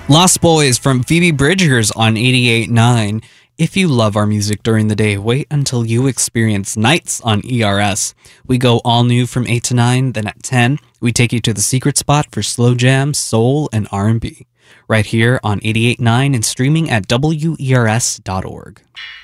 Lost Boys from Phoebe Bridgers on 88.9. If you love our music during the day, wait until you experience Nights on ERS. We go all new from 8 to 9, then at 10, we take you to the secret spot for slow jams, soul, and R&B. Right here on 88.9 and streaming at WERS.org.